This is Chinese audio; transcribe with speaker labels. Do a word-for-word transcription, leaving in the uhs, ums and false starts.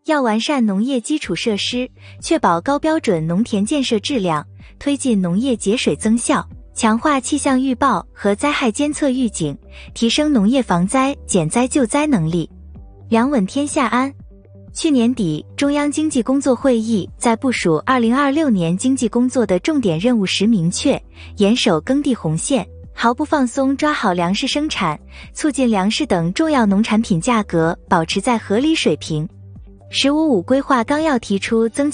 Speaker 1: 要完善农业基础设施，确保高标准农田建设质量，推进农业节水增效，强化气象预报和灾害监测预警，提升农业防灾减灾救灾能力。两稳天下安。去年底，中央经济工作会议在部署二零二六年经济工作的重点任务时明确，严守耕地红线，毫不放松抓好粮食生产，促进粮食等重要农产品价格保持在合理水平。十五五规划纲要提出增